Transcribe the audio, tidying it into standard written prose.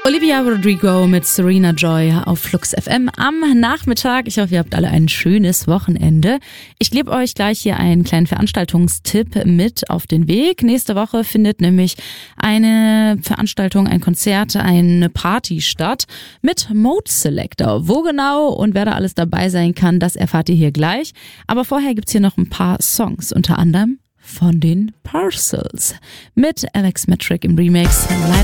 Olivia Rodrigo mit Serena Joy auf Flux FM am Nachmittag. Ich hoffe, ihr habt alle ein schönes Wochenende. Ich gebe euch gleich hier einen kleinen Veranstaltungstipp mit auf den Weg. Nächste Woche findet nämlich eine Veranstaltung, ein Konzert, eine Party statt mit Mode Selector. Wo genau und wer da alles dabei sein kann, das erfahrt ihr hier gleich. Aber vorher gibt's hier noch ein paar Songs, unter anderem von den Parcels mit Alex Metric im Remix. Light